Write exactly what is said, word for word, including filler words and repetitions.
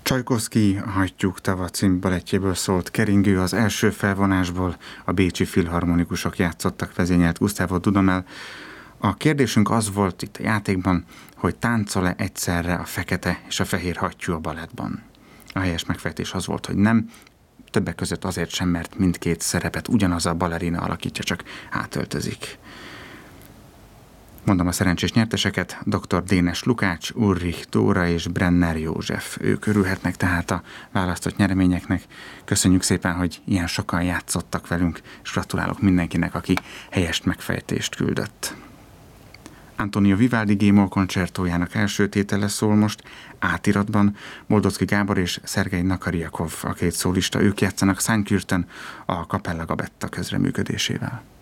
Csajkovszky Hattyúk tava című balettjéből szólt Keringő, az első felvonásból a bécsi filharmonikusok játszottak, vezényelt Gustavo Dudamel. A kérdésünk az volt itt a játékban, hogy táncol-e egyszerre a fekete és a fehér hattyú a balettban. A helyes megfejtés az volt, hogy nem, többek között azért sem, mert mindkét szerepet ugyanaz a balerina alakítja, csak átöltözik. Mondom a szerencsés nyerteseket: dr. Dénes Lukács, Ulrich Dóra és Brenner József. Ők örülhetnek tehát a választott nyereményeknek. Köszönjük szépen, hogy ilyen sokan játszottak velünk, és gratulálok mindenkinek, aki helyes megfejtést küldött. Antonio Vivaldi G-moll koncertójának első tétele szól most átiratban. Moldovszky Gábor és Szergej Nakariakov a két szólista, ők játszanak Szánykürtön a Kapella Gabetta közreműködésével.